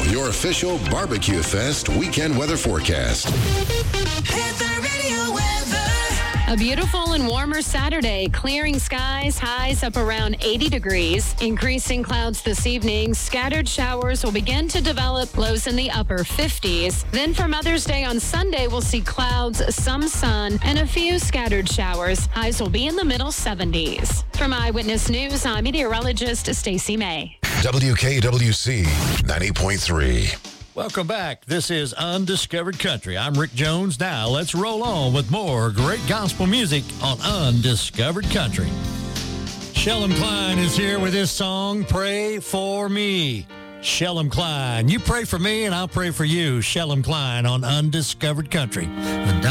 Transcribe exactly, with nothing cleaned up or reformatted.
your official Barbecue Fest weekend weather forecast. Hit the radio weather. A beautiful and warmer Saturday. Clearing skies, highs up around eighty degrees. Increasing clouds this evening. Scattered showers will begin to develop, lows in the upper fifties. Then for Mother's Day on Sunday, we'll see clouds, some sun, and a few scattered showers. Highs will be in the middle seventies. From Eyewitness News, I'm meteorologist Stacey May. W K W C ninety point three. Welcome back. This is Undiscovered Country. I'm Rick Jones. Now let's roll on with more great gospel music on Undiscovered Country. Shellam Klein is here with his song, Pray For Me. Shellam Klein. You pray for me and I'll pray for you. Shellam Klein on Undiscovered Country.